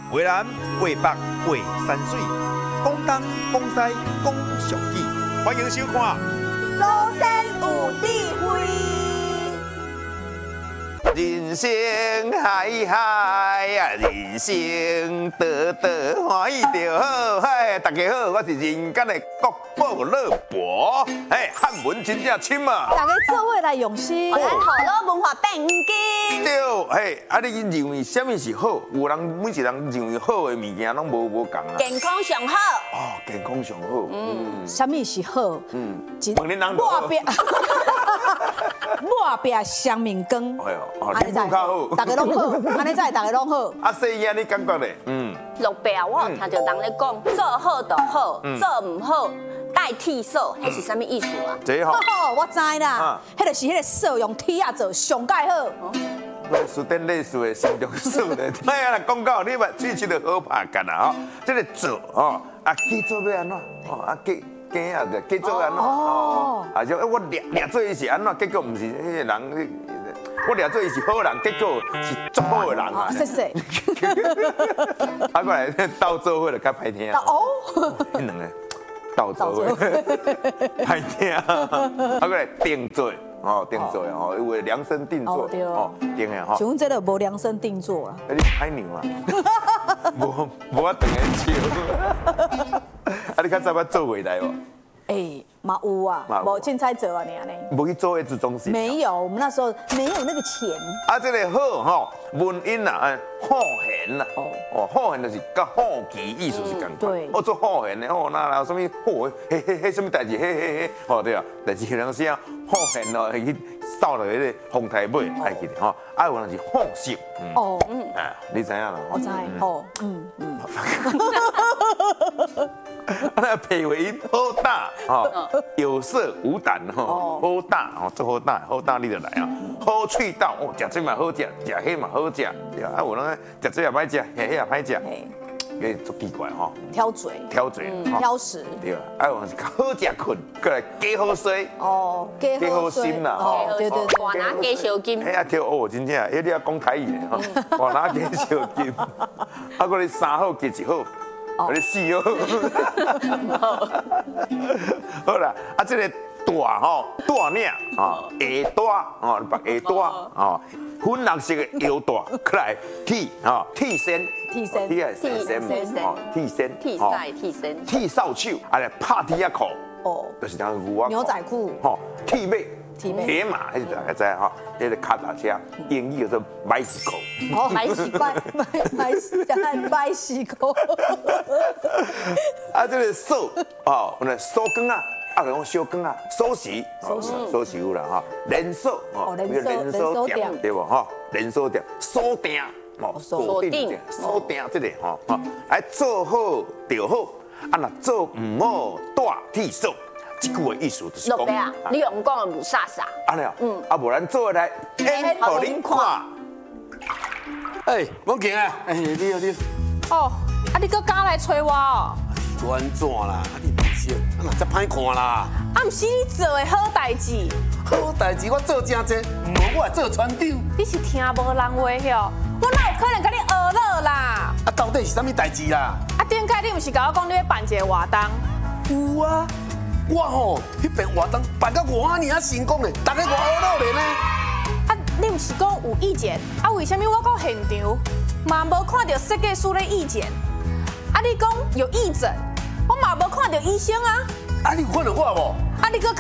画南画北画山水，讲东讲西讲上体，欢迎收看。 祖先有智慧。 人生海海啊，人生得得欢喜就好。嗨，大家好，我是人间的国宝乐博。哎，汉文真正深啊！ 大家做伙来用心，咱讨论文化变经。 对，嘿，啊，你认为什么是好？有人每一个人认为好的物件拢无共啊。 健康上好。 哦，健康上好。 什么是好？ 问恁人抹壁，抹壁双面光。 哎呦，你讲较好， 大家拢好，安尼才大家拢好。 啊，细爷你感觉咧？ 落壁我有听到人咧讲，做好就好，做唔好代替数，迄是啥物意思啊？ 这好。 好，我知啦，迄就是迄个数用铁啊做上盖好。 史丹利斯的心中数咧，哎呀，讲到你嘛，喙齿就好拍干啦吼。这个做哦，啊，计做要安怎？哦，啊计啊，计做安怎？哦，啊就我掠做伊是安怎？结果唔是迄个人，我掠做伊是好人，结果是足好的人啊。 谢谢。 啊，过来斗做伙就较歹听。 哦。 迄两个斗做伙歹听，啊过来定做。哦，定做呀，哦，因为量身定做，哦，定的哈。 请问这个无量身定做啊？ 你歹牛啊？无我等下笑。啊，你较早捌做回来无？ 嘛有啊，无凊彩做啊，你安尼。 无去做迄中心。 没有，我们那时候没有那个钱。 啊，这个好吼，文音啊，好贤呐。哦，好贤就是甲好奇意思是共款。 对。 我做好贤的，哦，那有什么好？嘿，什么代志？嘿，哦对啊，但是有人说好贤咯，会去扫落迄个风台尾，爱记得吼。啊，有人是好色。哦，啊，你知影啦？ 我知，哦， 那配为好打，哦，有色无胆，吼，好打，哦，做好打，好打你就来啊，好喙斗，哦，食这嘛好食，食迄嘛好食，对啊，有人食这也歹食，迄也歹食，个足奇怪吼， 挑嘴，挑食， 对啊，啊有人是好食困，过来加好睡，哦，加好心啦， 哦，对， 大拿加小金， 哎呀，跳哦，真正，你要讲台语的吼，大拿加小金，啊，过来三好加一好。我咧死哦！好啦，啊，这个大吼大领啊，下大哦，白下大哦，粉红色的腰带，过来剃啊，剃身，剃身，剃扫帚，啊来拍铁仔裤，哦，就是当牛仔裤， 吼，剃马。铁马还是大家知哈，那个卡达车，英语叫做bicycle。 哦，bicycle。 啊，这个手哦，那手竿啊，啊，讲小竿啊，锁匙有啦哈，连锁哦，连锁店对不哈？连锁店锁定哦，锁定，这个哈，来做好就好，啊那做唔好大替手。这句的意思就是讲， 啊，你用讲的唔傻傻。 安尼啊，啊，无咱做来演给恁看。 哎，王景啊，哎，你好。 哦，啊，你搁敢来找我哦？ 是安怎啦？啊，你放心，啊，那才歹看啦。 啊，唔是你做的好代志。 好代志我做真多，唔好我来做船长。 你是听无人话哟？我哪有可能甲你学了啦？ 啊，到底是啥物代志啦？ 啊，顶摆你唔是甲我讲你要办一个活动？ 有啊。我吼，迄边活动办到5年啊成功嘞，大家偌好努力呢。 啊，你唔是讲有意见？啊，为什么我到现场嘛无看到设计师的意见？啊，你讲有义诊，我嘛无看到医生啊。 啊，你有看到我无？ 啊，你搁